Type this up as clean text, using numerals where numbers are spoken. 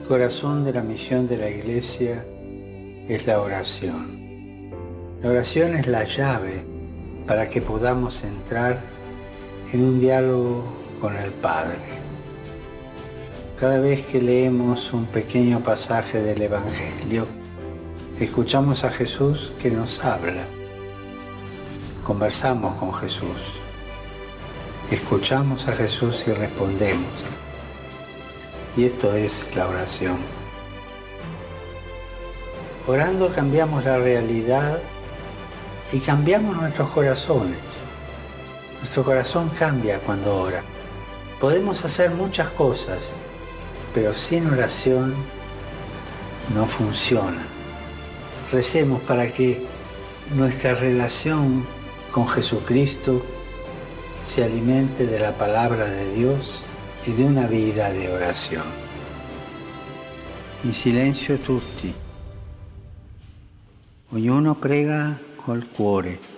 corazón de la misión de la Iglesia es la oración. La oración es la llave para que podamos entrar en un diálogo con el Padre. Cada vez que leemos un pequeño pasaje del Evangelio, escuchamos a Jesús que nos habla. Conversamos con Jesús. Escuchamos a Jesús y respondemos. Y esto es la oración. Orando cambiamos la realidad y cambiamos nuestros corazones. Nuestro corazón cambia cuando ora. Podemos hacer muchas cosas, pero sin oración no funciona. Recemos para que nuestra relación con Jesucristo se alimente de la palabra de Dios y de una vida de oración. In silenzio tutti. Ognuno prega col cuore.